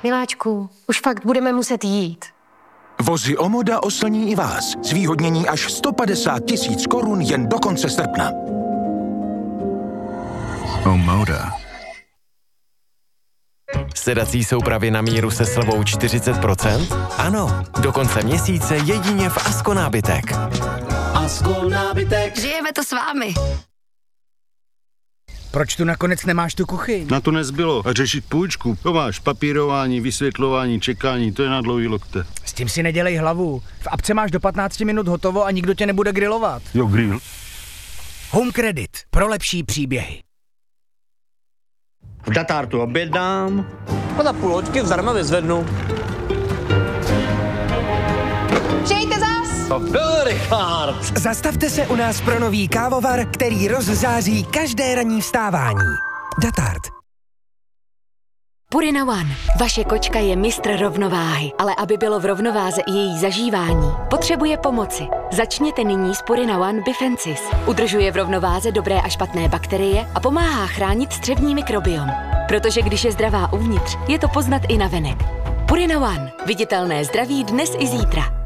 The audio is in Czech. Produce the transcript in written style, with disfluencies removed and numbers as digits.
Miláčku, už fakt budeme muset jít. Vozy Omoda oslní i vás. Zvýhodnění až 150 000 korun jen do konce srpna. Omoda. Sedací soupravy na míru se slevou 40%? Ano, do konce měsíce jedině v Asko nábytek. Asko nábytek. Žijeme to s vámi. Proč tu nakonec nemáš tu kuchyň? Na to nezbylo. A řešit půjčku. To máš papírování, vysvětlování, čekání, to je na dlouhý lokte. S tím si nedělej hlavu. V apce máš do 15 minut hotovo a nikdo tě nebude grilovat. Jo, grill. Home Credit. Pro lepší příběhy. V Datartu objednám a za půl hoďky zdarma vyzvednu. Přijďte zas! To byl Richard. Zastavte se u nás pro nový kávovar, který rozzáří každé ranní vstávání. Datart. Purina One. Vaše kočka je mistr rovnováhy, ale aby bylo v rovnováze i její zažívání, potřebuje pomoci. Začněte nyní s Purina One Bifensis. Udržuje v rovnováze dobré a špatné bakterie a pomáhá chránit střevní mikrobiom. Protože když je zdravá uvnitř, je to poznat i navenek. Purina One. Viditelné zdraví dnes i zítra.